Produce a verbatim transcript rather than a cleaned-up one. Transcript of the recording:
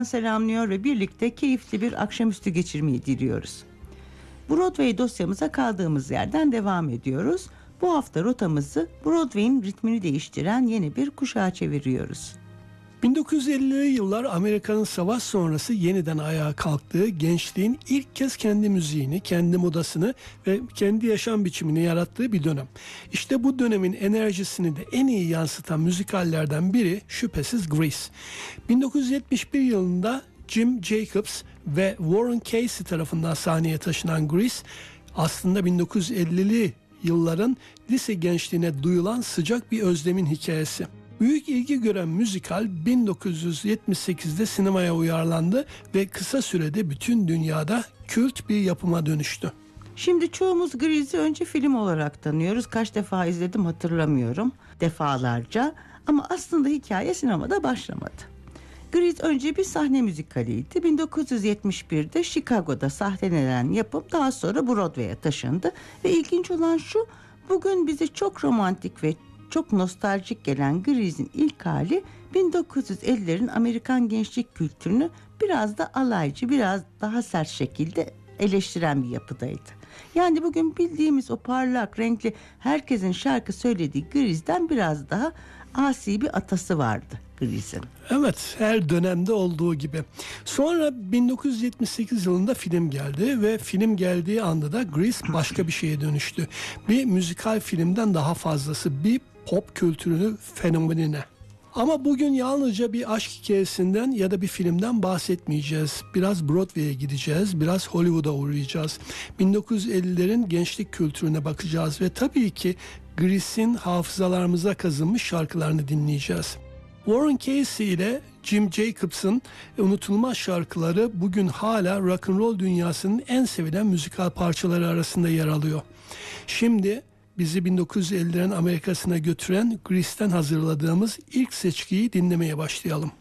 selamlıyor ve birlikte keyifli bir akşamüstü geçirmeyi diliyoruz. Broadway dosyamıza kaldığımız yerden devam ediyoruz. Bu hafta rotamızı Broadway'in ritmini değiştiren yeni bir kuşağa çeviriyoruz. bin dokuz yüz ellili yıllar Amerika'nın savaş sonrası yeniden ayağa kalktığı, gençliğin ilk kez kendi müziğini, kendi modasını ve kendi yaşam biçimini yarattığı bir dönem. İşte bu dönemin enerjisini de en iyi yansıtan müzikallerden biri şüphesiz Grease. bin dokuz yüz yetmiş bir yılında Jim Jacobs ve Warren Casey tarafından sahneye taşınan Grease, aslında bin dokuz yüz ellili yılların lise gençliğine duyulan sıcak bir özlemin hikayesi. Büyük ilgi gören müzikal bin dokuz yüz yetmiş sekizde sinemaya uyarlandı ve kısa sürede bütün dünyada kült bir yapıma dönüştü. Şimdi çoğumuz Grease'i önce film olarak tanıyoruz. Kaç defa izledim hatırlamıyorum. Defalarca. Ama aslında hikaye sinemada başlamadı. Grease önce bir sahne müzikaliydi. bin dokuz yüz yetmiş birde Chicago'da sahnelenen yapım daha sonra Broadway'e taşındı. Ve ilginç olan şu, bugün bize çok romantik ve çok nostaljik gelen Grease'in ilk hali bin dokuz yüz ellilerin Amerikan gençlik kültürünü biraz da alaycı, biraz daha sert şekilde eleştiren bir yapıdaydı. Yani bugün bildiğimiz o parlak, renkli, herkesin şarkı söylediği Grease'den biraz daha asi bir atası vardı Grease'in. Evet, her dönemde olduğu gibi. Sonra bin dokuz yüz yetmiş sekiz yılında film geldi ve film geldiği anda da Grease başka bir şeye dönüştü. Bir müzikal filmden daha fazlası, bir pop kültürünü fenomenine. Ama bugün yalnızca bir aşk hikayesinden ya da bir filmden bahsetmeyeceğiz. Biraz Broadway'e gideceğiz, biraz Hollywood'a uğrayacağız. bin dokuz yüz ellilerin gençlik kültürüne bakacağız ve tabii ki Grease'in hafızalarımıza kazınmış şarkılarını dinleyeceğiz. Warren Casey ile Jim Jacobs'ın unutulmaz şarkıları bugün hala rock'n'roll dünyasının en sevilen müzikal parçaları arasında yer alıyor. Şimdi bizi bin dokuz yüz ellilerin Amerika'sına götüren Grease'ten hazırladığımız ilk seçkiyi dinlemeye başlayalım.